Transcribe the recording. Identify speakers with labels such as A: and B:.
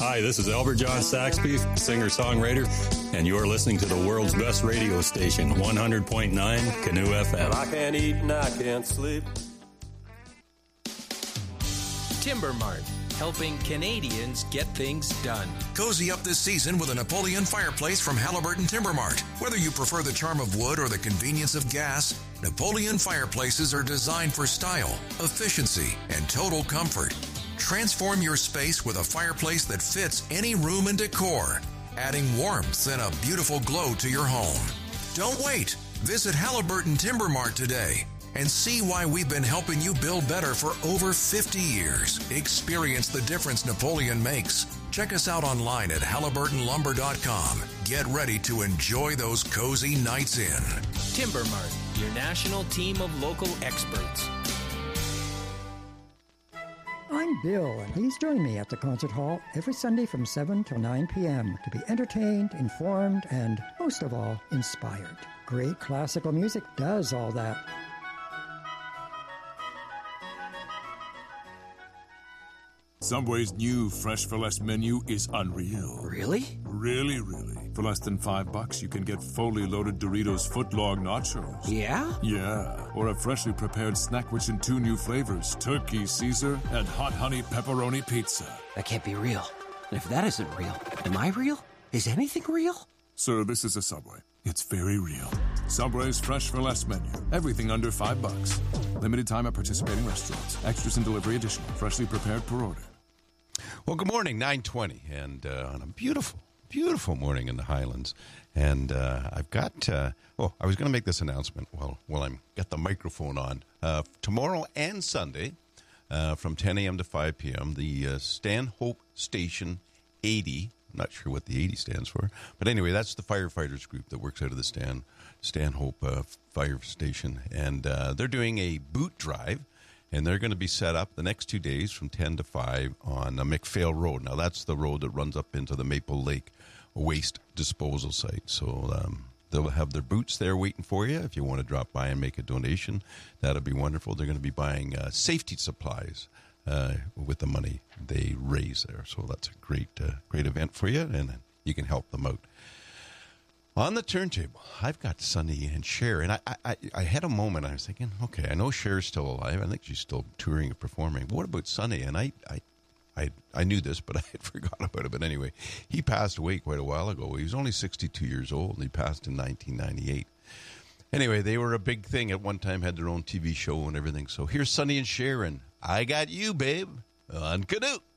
A: Hi, this is Albert John Saxby, singer-songwriter, and you're listening to the world's best radio station, 100.9 Canoe FM.
B: I can't eat and I can't sleep.
C: Timber Mart, helping Canadians get things done.
D: Cozy up this season with a Napoleon fireplace from Halliburton Timber Mart. Whether you prefer the charm of wood or the convenience of gas, Napoleon fireplaces are designed for style, efficiency, and total comfort. Transform your space with a fireplace that fits any room and decor, adding warmth and a beautiful glow to your home. Don't wait. Visit Halliburton Timber Mart today and see why we've been helping you build better for over 50 years. Experience the difference Napoleon makes. Check us out online at HalliburtonLumber.com. Get ready to enjoy those cozy nights in.
C: Timber Mart, your national team of local experts.
E: I'm Bill, and please join me at the Concert Hall every Sunday from 7 till 9 p.m. to be entertained, informed, and, most of all, inspired. Great classical music does all that.
F: Subway's new Fresh for Less menu is unreal.
C: Really?
F: Really. For less than $5, you can get fully loaded Doritos footlong nachos.
C: Yeah?
F: Yeah. Or a freshly prepared snack rich in 2 new flavors, Turkey Caesar and Hot Honey Pepperoni Pizza.
C: That can't be real. And if that isn't real, am I real? Is anything real?
F: Sir, this is a Subway. It's very real. Subway's Fresh for Less menu. Everything under $5. Limited time at participating restaurants. Extras and delivery additional. Freshly prepared per order.
G: Well, good morning, 9:20, and on a beautiful morning in the Highlands. And I've got, I was going to make this announcement while I'm got the microphone on. Tomorrow and Sunday, from 10 a.m. to 5 p.m., the Stanhope Station 80, I'm not sure what the 80 stands for, but anyway, that's the firefighters group that works out of the Stanhope Fire Station. And they're doing a boot drive. And they're going to be set up the next 2 days from 10 to 5 on McPhail Road. Now, that's the road that runs up into the Maple Lake waste disposal site. So they'll have their boots there waiting for you. If you want to drop by and make a donation, that'll be wonderful. They're going to be buying safety supplies with the money they raise there. So that's a great event for you, and you can help them out. On the turntable, I've got Sonny and Cher, and I had a moment. I was thinking, okay, I know Cher's still alive. I think she's still touring and performing. But what about Sonny? And I knew this, but I had forgotten about it. But anyway, he passed away quite a while ago. He was only 62 years old, and he passed in 1998. Anyway, they were a big thing at one time, had their own TV show and everything. So here's Sonny and Cher, and I Got You, Babe, on Canoe.